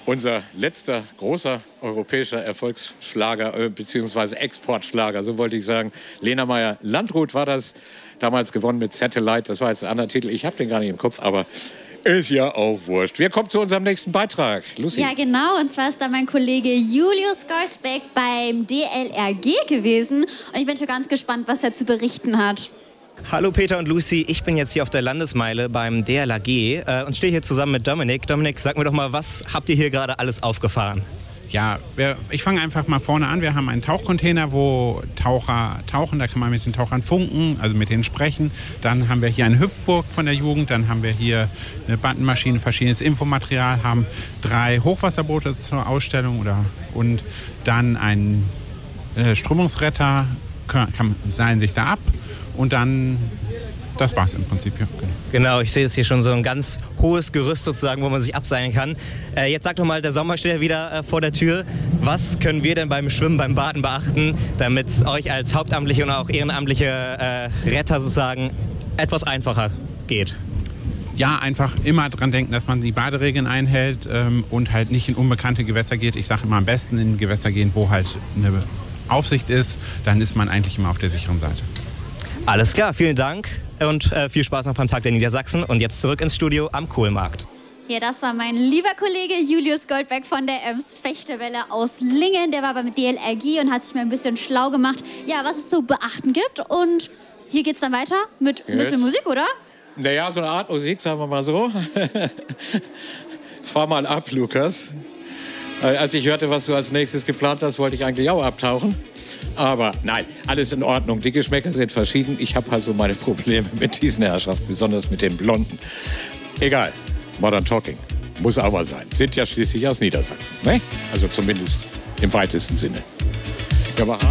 Unser letzter großer europäischer Erfolgsschlager bzw. Exportschlager, so wollte ich sagen. Lena Meyer-Landrut war das, damals gewonnen mit Satellite. Das war jetzt ein anderer Titel, ich habe den gar nicht im Kopf, aber ist ja auch wurscht. Wir kommen zu unserem nächsten Beitrag. Lucy. Ja, genau. Und zwar ist da mein Kollege Julius Goldbeck beim DLRG gewesen. Und ich bin schon ganz gespannt, was er zu berichten hat. Hallo Peter und Lucy, ich bin jetzt hier auf der Landesmeile beim DLRG und stehe hier zusammen mit Dominik. Dominik, sag mir doch mal, was habt ihr hier gerade alles aufgefahren? Ja, ich fange einfach mal vorne an. Wir haben einen Tauchcontainer, wo Taucher tauchen. Da kann man mit den Tauchern funken, also mit denen sprechen. Dann haben wir hier eine Hüpfburg von der Jugend. Dann haben wir hier eine Bandenmaschine, verschiedenes Infomaterial, haben 3 Hochwasserboote zur Ausstellung und dann einen Strömungsretter, seilen sich da ab. Und dann, das war's im Prinzip, ja. Genau, ich sehe jetzt hier schon so ein ganz hohes Gerüst sozusagen, wo man sich abseilen kann. Jetzt sag doch mal, der Sommer steht ja wieder vor der Tür. Was können wir denn beim Schwimmen, beim Baden beachten, damit es euch als hauptamtliche und auch ehrenamtliche Retter sozusagen etwas einfacher geht? Ja, einfach immer dran denken, dass man die Baderegeln einhält und halt nicht in unbekannte Gewässer geht. Ich sage immer am besten in Gewässer gehen, wo halt eine Aufsicht ist. Dann ist man eigentlich immer auf der sicheren Seite. Alles klar, vielen Dank und viel Spaß noch beim Tag der Niedersachsen. Und jetzt zurück ins Studio am Kohlmarkt. Ja, das war mein lieber Kollege Julius Goldbeck von der Ems Fechtewelle aus Lingen. Der war beim DLRG und hat sich mal ein bisschen schlau gemacht, ja, was es zu beachten gibt. Und hier geht's dann weiter mit ein bisschen Musik, oder? Naja, so eine Art Musik, sagen wir mal so. Fahr mal ab, Lukas. Als ich hörte, was du als nächstes geplant hast, wollte ich eigentlich auch abtauchen. Aber nein, alles in Ordnung. Die Geschmäcker sind verschieden. Ich habe also meine Probleme mit diesen Herrschaften, besonders mit den Blonden. Egal, Modern Talking muss auch mal sein. Sind ja schließlich aus Niedersachsen, ne? Also zumindest im weitesten Sinne. Ja,